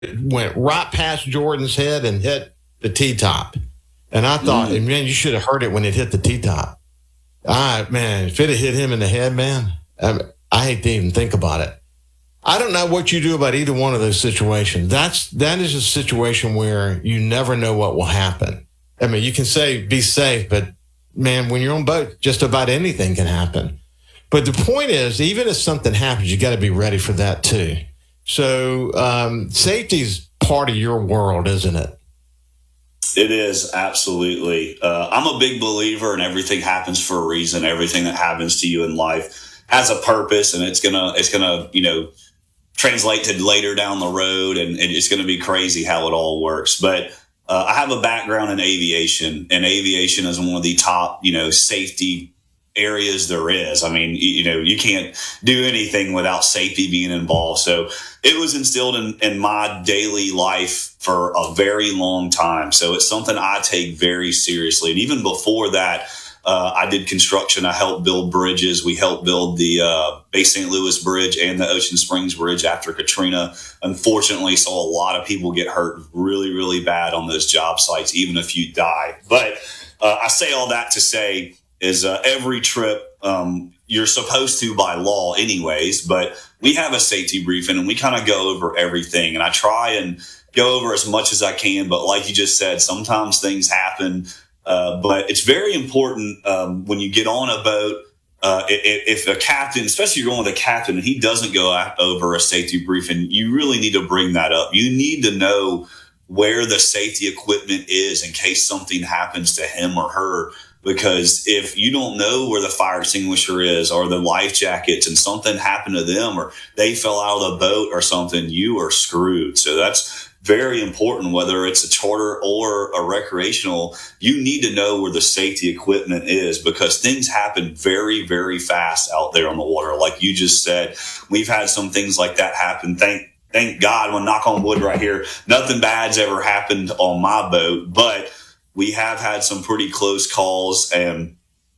went right past Jordan's head and hit the T-top. And I thought, man, you should have heard it when it hit the T-top. Man, if it had hit him in the head, man, I hate to even think about it. I don't know what you do about either one of those situations. That is a situation where you never know what will happen. I mean, you can say be safe, but man, when you're on boat, just about anything can happen. But the point is, even if something happens, you got to be ready for that too. So safety's part of your world, isn't it? It is, absolutely. I'm a big believer in everything happens for a reason. Everything that happens to you in life has a purpose, and it's gonna, translate to later down the road, and it's gonna be crazy how it all works. But I have a background in aviation, and aviation is one of the top, safety areas there is. I mean, you can't do anything without safety being involved. So it was instilled in my daily life for a very long time. So it's something I take very seriously. And even before that, I did construction. I helped build bridges. We helped build the Bay St. Louis Bridge and the Ocean Springs Bridge after Katrina. Unfortunately, saw a lot of people get hurt really, really bad on those job sites, even a few die. But I say all that to say is every trip you're supposed to by law anyways, but we have a safety briefing and we kind of go over everything. And I try and go over as much as I can. But like you just said, sometimes things happen. But it's very important when you get on a boat, if a captain, especially if you're going with a captain, and he doesn't go over a safety briefing, you really need to bring that up. You need to know where the safety equipment is in case something happens to him or her. Because if you don't know where the fire extinguisher is or the life jackets and something happened to them or they fell out of the boat or something, you are screwed. So that's very important, whether it's a charter or a recreational. You need to know where the safety equipment is because things happen very, very fast out there on the water. Like you just said, we've had some things like that happen. Thank God, I'm gonna knock on wood right here. Nothing bad's ever happened on my boat, but we have had some pretty close calls, and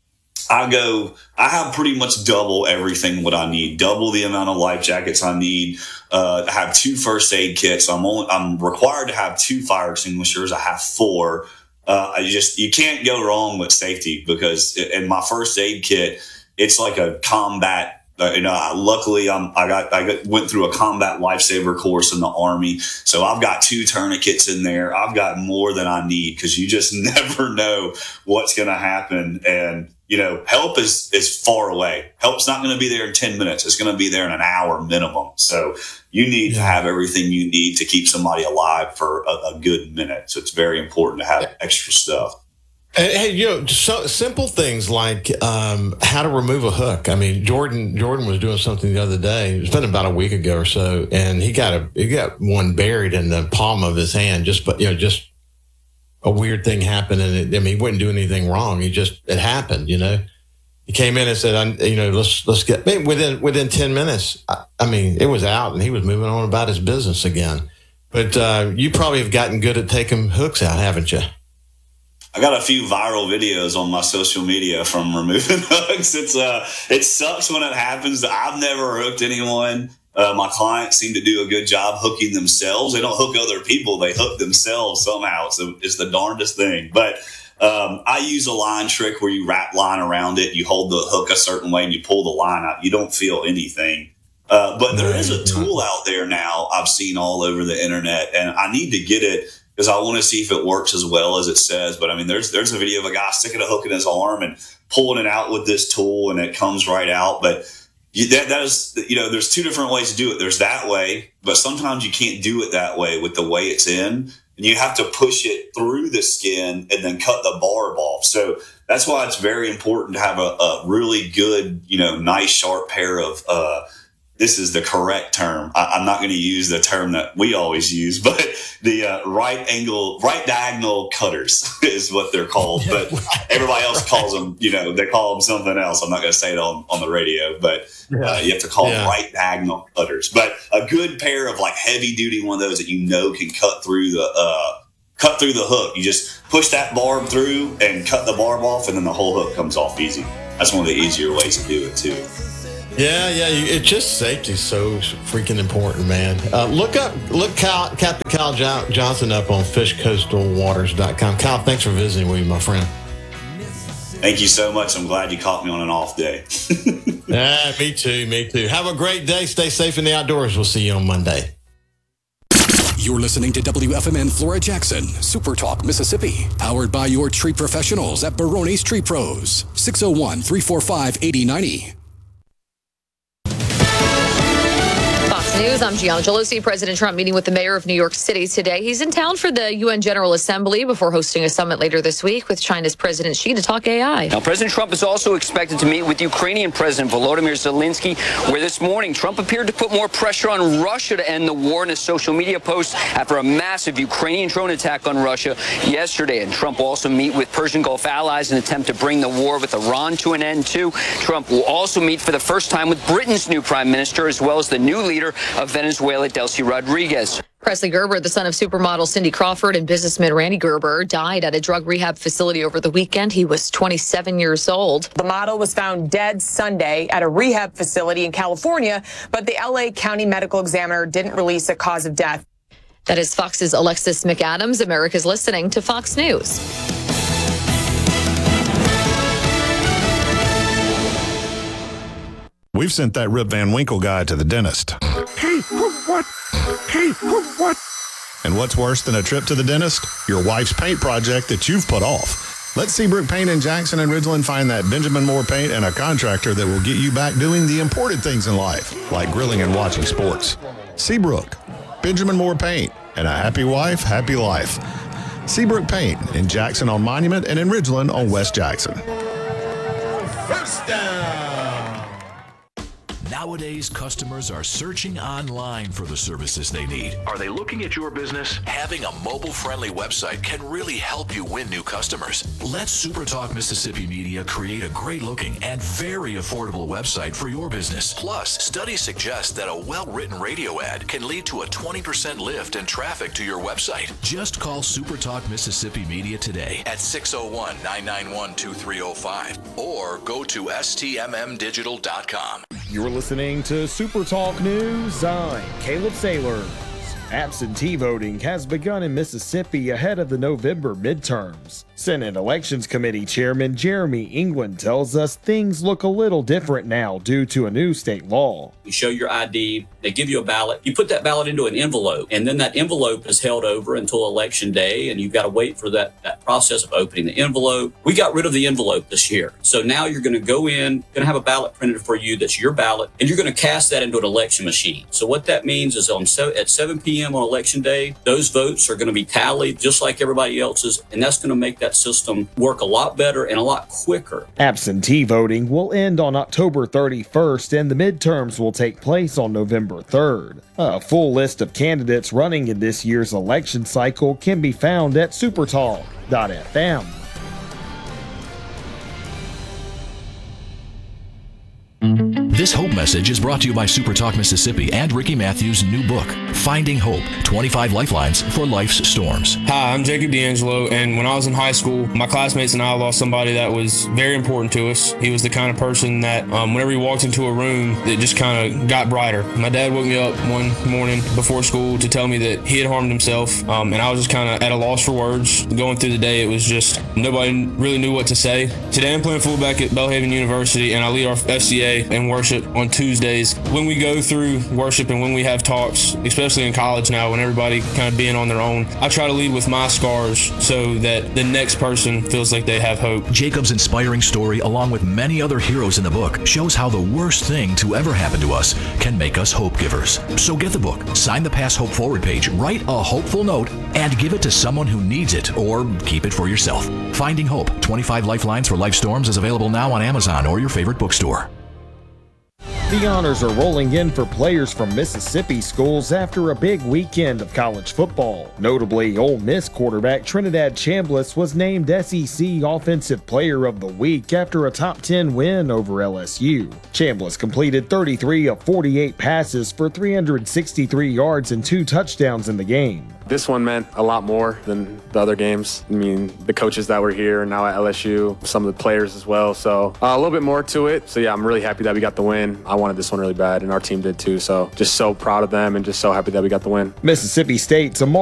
I have pretty much double everything what I need, double the amount of life jackets I need. I have 2 first aid kits. I'm required to have 2 fire extinguishers. I have 4. You can't go wrong with safety because in my first aid kit, it's like a combat. Luckily went through a combat lifesaver course in the Army. So I've got 2 tourniquets in there. I've got more than I need because you just never know what's going to happen. And, help is far away. Help's not going to be there in 10 minutes. It's going to be there in an hour minimum. So you need to have everything you need to keep somebody alive for a good minute. So it's very important to have extra stuff. Hey, so simple things like how to remove a hook. I mean, Jordan was doing something the other day. It's been about a week ago or so, and he got one buried in the palm of his hand. Just a weird thing happened, and he wouldn't do anything wrong. It happened. He came in and said, let's get within 10 minutes. It was out, and he was moving on about his business again. But you probably have gotten good at taking hooks out, haven't you? I got a few viral videos on my social media from removing hooks. It sucks when it happens. I've never hooked anyone. My clients seem to do a good job hooking themselves. They don't hook other people. They hook themselves somehow. So it's the darndest thing. But I use a line trick where you wrap line around it. You hold the hook a certain way and you pull the line out. You don't feel anything. But there is a tool out there now I've seen all over the internet, and I need to get it because I want to see if it works as well as it says. But there's a video of a guy sticking a hook in his arm and pulling it out with this tool, and it comes right out. But that is, there's 2 different ways to do it. There's that way, but sometimes you can't do it that way with the way it's in, and you have to push it through the skin and then cut the barb off. So that's why it's very important to have a really good, nice sharp pair of, this is the correct term. I'm not going to use the term that we always use, but the right diagonal cutters is what they're called. But everybody else calls them, they call them something else. I'm not going to say it on the radio, but you have to call them right diagonal cutters. But a good pair of like heavy duty one of those that can cut through the hook. You just push that barb through and cut the barb off, and then the whole hook comes off easy. That's one of the easier ways to do it too. Yeah, it's just safety so freaking important, man. Look Captain Kyle Johnson up on fishcoastalwaters.com. Kyle, thanks for visiting with me, my friend. Thank you so much. I'm glad you caught me on an off day. Me too. Have a great day. Stay safe in the outdoors. We'll see you on Monday. You're listening to WFMN Flora Jackson, Super Talk, Mississippi. Powered by your tree professionals at Barone's Tree Pros. 601-345-8090. News. I'm Gianna Gelosi. President Trump meeting with the mayor of New York City today. He's in town for the UN General Assembly before hosting a summit later this week with China's President Xi to talk AI. Now, President Trump is also expected to meet with Ukrainian President Volodymyr Zelensky, where this morning Trump appeared to put more pressure on Russia to end the war in a social media post after a massive Ukrainian drone attack on Russia yesterday. And Trump will also meet with Persian Gulf allies in an attempt to bring the war with Iran to an end, too. Trump will also meet for the first time with Britain's new prime minister, as well as the new leader of Venezuela, Delcy Rodriguez. Presley Gerber, the son of supermodel Cindy Crawford and businessman Randy Gerber, died at a drug rehab facility over the weekend. He was 27 years old. The model was found dead Sunday at a rehab facility in California, but the LA County Medical Examiner didn't release a cause of death. That is Fox's Alexis McAdams. America's listening to Fox News. We've sent that Rip Van Winkle guy to the dentist. What? What? And what's worse than a trip to the dentist? Your wife's paint project that you've put off. Let Seabrook Paint in Jackson and Ridgeland find that Benjamin Moore Paint and a contractor that will get you back doing the important things in life, like grilling and watching sports. Seabrook, Benjamin Moore Paint, and a happy wife, happy life. Seabrook Paint in Jackson on Monument and in Ridgeland on West Jackson. First down. Nowadays, customers are searching online for the services they need. Are they looking at your business? Having a mobile-friendly website can really help you win new customers. Let SuperTalk Mississippi Media create a great-looking and very affordable website for your business. Plus, studies suggest that a well-written radio ad can lead to a 20% lift in traffic to your website. Just call SuperTalk Mississippi Media today at 601-991-2305 or go to stmmdigital.com. You're listening to Super Talk News. I'm Caleb Sailors. Absentee voting has begun in Mississippi ahead of the November midterms. Senate Elections Committee Chairman Jeremy England tells us things look a little different now due to a new state law. You show your ID, they give you a ballot, you put that ballot into an envelope, and then that envelope is held over until Election Day, and you've got to wait for that process of opening the envelope. We got rid of the envelope this year. So now you're going to go in, going to have a ballot printed for you that's your ballot, and you're going to cast that into an election machine. So what that means is at 7 p.m. on Election Day, those votes are going to be tallied just like everybody else's, and that's going to make that system work a lot better and a lot quicker. Absentee voting will end on October 31st, and the midterms will take place on November 3rd. A full list of candidates running in this year's election cycle can be found at supertalk.fm. This Hope message is brought to you by SuperTalk Mississippi and Ricky Matthews' new book, Finding Hope, 25 Lifelines for Life's Storms. Hi, I'm Jacob D'Angelo, and when I was in high school, my classmates and I lost somebody that was very important to us. He was the kind of person that whenever he walked into a room, it just kind of got brighter. My dad woke me up one morning before school to tell me that he had harmed himself, and I was just kind of at a loss for words. Going through the day, it was just nobody really knew what to say. Today, I'm playing fullback at Belhaven University, and I lead our FCA and worship on Tuesdays. When we go through worship and when we have talks, especially in college now, when everybody kind of being on their own, I try to lead with my scars so that the next person feels like they have hope. Jacob's inspiring story, along with many other heroes in the book, shows how the worst thing to ever happen to us can make us hope givers. So get the book, sign the Pass Hope Forward page, write a hopeful note, and give it to someone who needs it, or keep it for yourself. Finding Hope, 25 Lifelines for Life Storms is available now on Amazon or your favorite bookstore. The honors are rolling in for players from Mississippi schools after a big weekend of college football. Notably, Ole Miss quarterback Trinidad Chambliss was named SEC Offensive Player of the Week after a top 10 win over LSU. Chambliss completed 33 of 48 passes for 363 yards and 2 touchdowns in the game. This one meant a lot more than the other games. I mean, the coaches that were here now at LSU, some of the players as well. So a little bit more to it. So yeah, I'm really happy that we got the win. I wanted this one really bad, and our team did too. So just so proud of them and just so happy that we got the win. Mississippi State's